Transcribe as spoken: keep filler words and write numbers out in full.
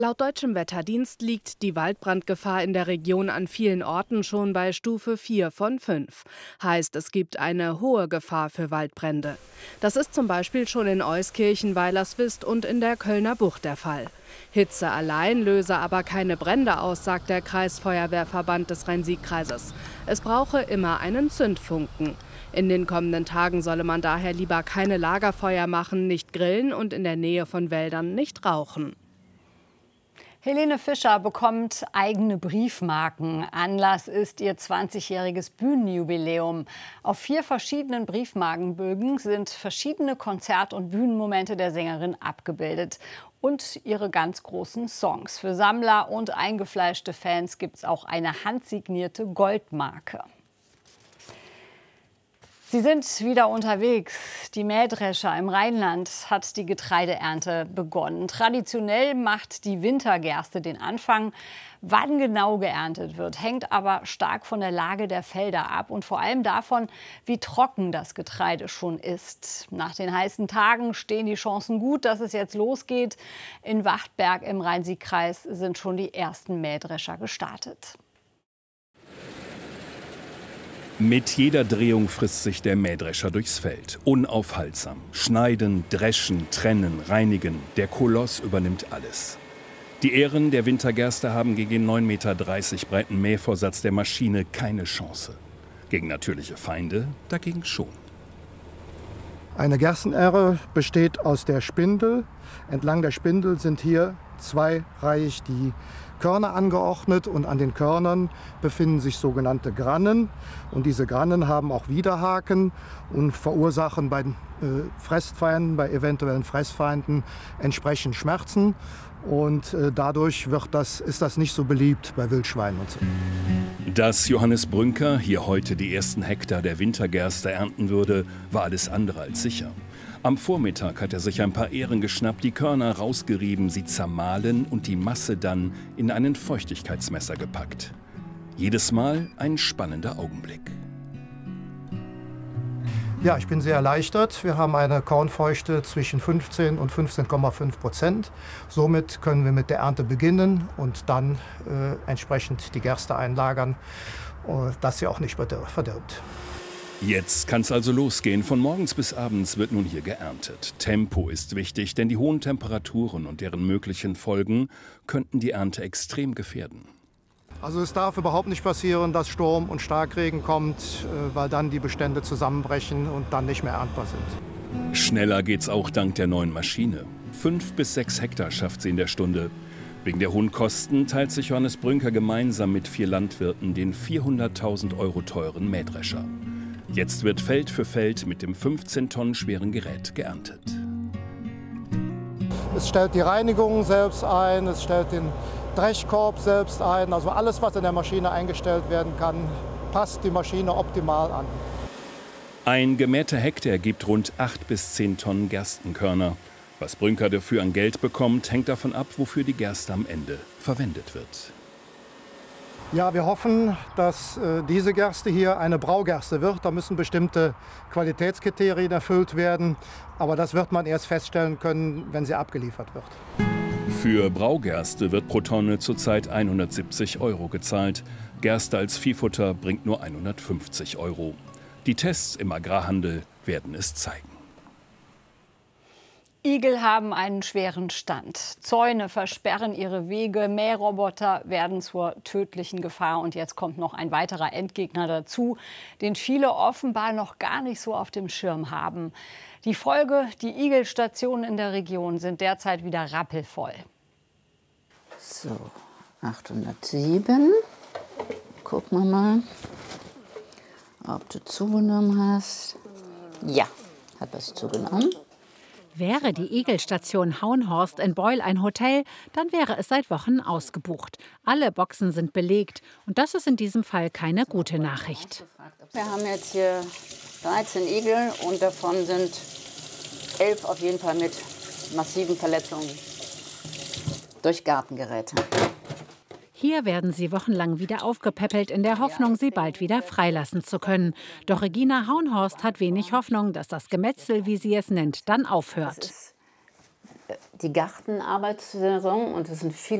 Laut deutschem Wetterdienst liegt die Waldbrandgefahr in der Region an vielen Orten schon bei Stufe vier von fünf. Heißt, es gibt eine hohe Gefahr für Waldbrände. Das ist zum Beispiel schon in Euskirchen, Weilerswist und in der Kölner Bucht der Fall. Hitze allein löse aber keine Brände aus, sagt der Kreisfeuerwehrverband des Rhein-Sieg-Kreises. Es brauche immer einen Zündfunken. In den kommenden Tagen solle man daher lieber keine Lagerfeuer machen, nicht grillen und in der Nähe von Wäldern nicht rauchen. Helene Fischer bekommt eigene Briefmarken. Anlass ist ihr zwanzigjähriges Bühnenjubiläum. Auf vier verschiedenen Briefmarkenbögen sind verschiedene Konzert- und Bühnenmomente der Sängerin abgebildet. Und ihre ganz großen Songs. Für Sammler und eingefleischte Fans gibt es auch eine handsignierte Goldmarke. Sie sind wieder unterwegs. Die Mähdrescher im Rheinland hat die Getreideernte begonnen. Traditionell macht die Wintergerste den Anfang. Wann genau geerntet wird, hängt aber stark von der Lage der Felder ab und vor allem davon, wie trocken das Getreide schon ist. Nach den heißen Tagen stehen die Chancen gut, dass es jetzt losgeht. In Wachtberg im Rhein-Sieg-Kreis sind schon die ersten Mähdrescher gestartet. Mit jeder Drehung frisst sich der Mähdrescher durchs Feld. Unaufhaltsam. Schneiden, dreschen, trennen, reinigen. Der Koloss übernimmt alles. Die Ähren der Wintergerste haben gegen den neun Komma dreißig Meter breiten Mähvorsatz der Maschine keine Chance. Gegen natürliche Feinde dagegen schon. Eine Gerstenähre besteht aus der Spindel. Entlang der Spindel sind hier zweireihig die Körner angeordnet und an den Körnern befinden sich sogenannte Grannen. Und diese Grannen haben auch Widerhaken und verursachen bei äh, Fressfeinden, bei eventuellen Fressfeinden entsprechend Schmerzen. Und äh, dadurch wird das, ist das nicht so beliebt bei Wildschweinen und so. Dass Johannes Brünker hier heute die ersten Hektar der Wintergerste ernten würde, war alles andere als sicher. Am Vormittag hat er sich ein paar Ähren geschnappt, die Körner rausgerieben, sie zermahlen und die Masse dann in einen Feuchtigkeitsmesser gepackt. Jedes Mal ein spannender Augenblick. Ja, ich bin sehr erleichtert. Wir haben eine Kornfeuchte zwischen fünfzehn und fünfzehn Komma fünf Prozent. Somit können wir mit der Ernte beginnen und dann äh, entsprechend die Gerste einlagern, äh, dass sie auch nicht verdirbt. Jetzt kann es also losgehen. Von morgens bis abends wird nun hier geerntet. Tempo ist wichtig, denn die hohen Temperaturen und deren möglichen Folgen könnten die Ernte extrem gefährden. Also es darf überhaupt nicht passieren, dass Sturm und Starkregen kommt, weil dann die Bestände zusammenbrechen und dann nicht mehr erntbar sind. Schneller geht's auch dank der neuen Maschine. Fünf bis sechs Hektar schafft sie in der Stunde. Wegen der hohen Kosten teilt sich Johannes Brünker gemeinsam mit vier Landwirten den vierhunderttausend Euro teuren Mähdrescher. Jetzt wird Feld für Feld mit dem fünfzehn Tonnen schweren Gerät geerntet. Es stellt die Reinigung selbst ein, es stellt den Dreschkorb selbst ein. Also alles, was in der Maschine eingestellt werden kann, passt die Maschine optimal an. Ein gemähter Hektar gibt rund acht bis zehn Tonnen Gerstenkörner. Was Brünker dafür an Geld bekommt, hängt davon ab, wofür die Gerste am Ende verwendet wird. Ja, wir hoffen, dass äh, diese Gerste hier eine Braugerste wird. Da müssen bestimmte Qualitätskriterien erfüllt werden. Aber das wird man erst feststellen können, wenn sie abgeliefert wird. Für Braugerste wird pro Tonne zurzeit hundertsiebzig Euro gezahlt. Gerste als Viehfutter bringt nur hundertfünfzig Euro. Die Tests im Agrarhandel werden es zeigen. Igel haben einen schweren Stand. Zäune versperren ihre Wege, Mähroboter werden zur tödlichen Gefahr. Und jetzt kommt noch ein weiterer Endgegner dazu, den viele offenbar noch gar nicht so auf dem Schirm haben. Die Folge, die Igelstationen in der Region sind derzeit wieder rappelvoll. So, achthundertsieben. Gucken wir mal, ob du zugenommen hast. Ja, hat was zugenommen. Wäre die Igelstation Hauenhorst in Beul ein Hotel, dann wäre es seit Wochen ausgebucht. Alle Boxen sind belegt und das ist in diesem Fall keine gute Nachricht. Wir haben jetzt hier dreizehn Igel und davon sind elf auf jeden Fall mit massiven Verletzungen durch Gartengeräte. Hier werden sie wochenlang wieder aufgepäppelt, in der Hoffnung, sie bald wieder freilassen zu können. Doch Regina Hauenhorst hat wenig Hoffnung, dass das Gemetzel, wie sie es nennt, dann aufhört. die Gartenarbeitssaison und es sind viele